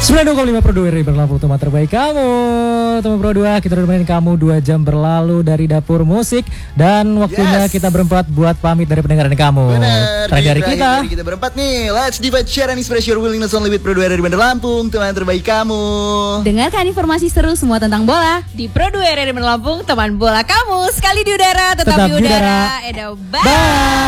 92,5 Pro 2 RRI Berlampung teman terbaik kamu. Teman Pro 2, kita udah nemenin kamu 2 jam berlalu dari dapur musik. Dan waktunya kita berempat buat pamit dari pendengaran kamu. Benar. Dari kita berempat nih. Let's divide, share, and express your willingness only with Pro 2 RRI Bandar Lampung, teman terbaik kamu. Dengarkan informasi seru semua tentang bola di Pro 2 RRI Bandar Lampung, teman bola kamu. Sekali di udara, tetap di udara. Bye.